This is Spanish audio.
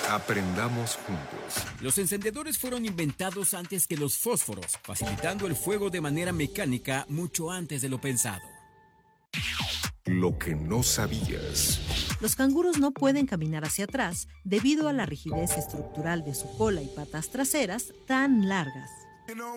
Aprendamos juntos. Los encendedores fueron inventados antes que los fósforos, facilitando el fuego de manera mecánica mucho antes de lo pensado. Lo que no sabías. Los canguros no pueden caminar hacia atrás debido a la rigidez estructural de su cola y patas traseras tan largas.